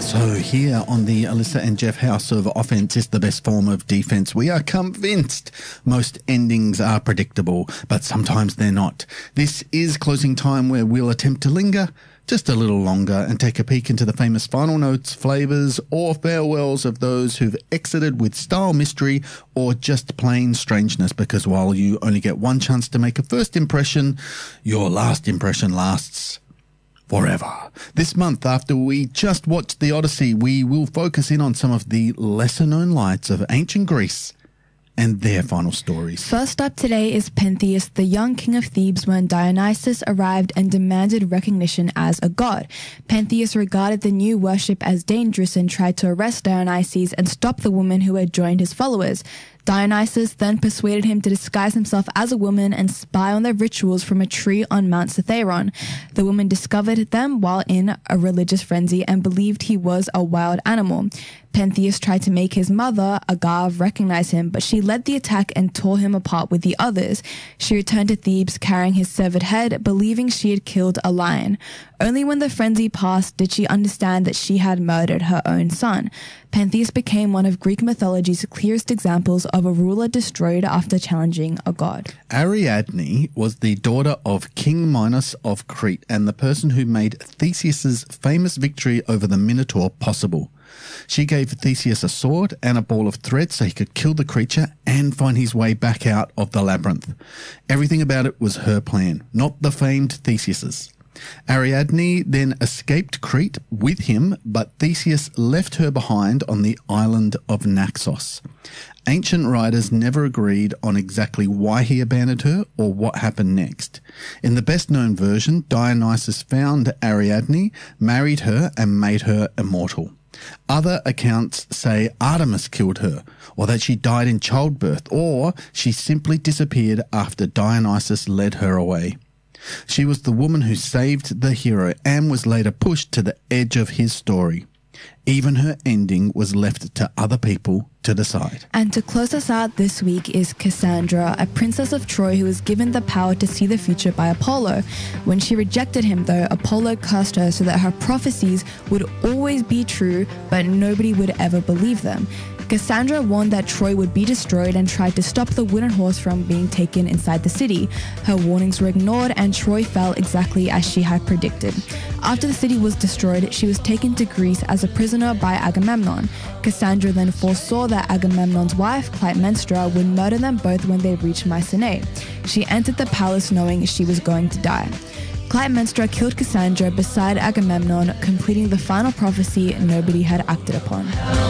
So here on the Alyssa and Jeff House of Offense is the best form of defense. We are convinced most endings are predictable, but sometimes they're not. This is Closing Time, where we'll attempt to linger just a little longer and take a peek into the famous final notes, flavours or farewells of those who've exited with style, mystery or just plain strangeness, because while you only get one chance to make a first impression, your last impression lasts forever. This month, after we just watched the Odyssey, we will focus in on some of the lesser-known lights of ancient Greece and their final stories. First up today is Pentheus, the young king of Thebes, when Dionysus arrived and demanded recognition as a god. Pentheus regarded the new worship as dangerous and tried to arrest Dionysus and stop the woman who had joined his followers. Dionysus then persuaded him to disguise himself as a woman and spy on their rituals from a tree on Mount Cithaeron. The woman discovered them while in a religious frenzy and believed he was a wild animal. Pentheus tried to make his mother, Agave, recognize him, but she led the attack and tore him apart with the others. She returned to Thebes carrying his severed head, believing she had killed a lion. Only when the frenzy passed did she understand that she had murdered her own son. Pentheus became one of Greek mythology's clearest examples of a ruler destroyed after challenging a god. Ariadne was the daughter of King Minos of Crete and the person who made Theseus's famous victory over the Minotaur possible. She gave Theseus a sword and a ball of thread so he could kill the creature and find his way back out of the labyrinth. Everything about it was her plan, not the famed Theseus's. Ariadne then escaped Crete with him, but Theseus left her behind on the island of Naxos. Ancient writers never agreed on exactly why he abandoned her or what happened next. In the best-known version, Dionysus found Ariadne, married her, and made her immortal. Other accounts say Artemis killed her, or that she died in childbirth, or she simply disappeared after Dionysus led her away. She was the woman who saved the hero and was later pushed to the edge of his story. Even her ending was left to other people to decide. And to close us out this week is Cassandra, a princess of Troy who was given the power to see the future by Apollo. When she rejected him, though, Apollo cursed her so that her prophecies would always be true, but nobody would ever believe them. Cassandra warned that Troy would be destroyed and tried to stop the wooden horse from being taken inside the city. Her warnings were ignored and Troy fell exactly as she had predicted. After the city was destroyed, she was taken to Greece as a prisoner by Agamemnon. Cassandra then foresaw that Agamemnon's wife, Clytemnestra, would murder them both when they reached Mycenae. She entered the palace knowing she was going to die. Clytemnestra killed Cassandra beside Agamemnon, completing the final prophecy nobody had acted upon.